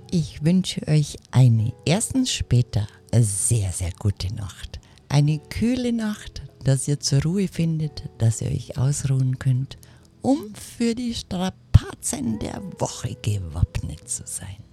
Ich wünsche euch eine erstens später sehr, sehr gute Nacht. Eine kühle Nacht, dass ihr zur Ruhe findet, dass ihr euch ausruhen könnt, um für die Strapazen der Woche gewappnet zu sein.